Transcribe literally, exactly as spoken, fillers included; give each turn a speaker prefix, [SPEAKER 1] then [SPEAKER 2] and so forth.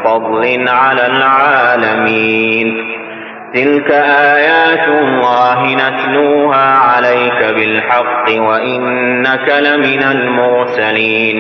[SPEAKER 1] فضل على العالمين. تلك آيات الله نتلوها عليك بالحق وإنك لمن المرسلين.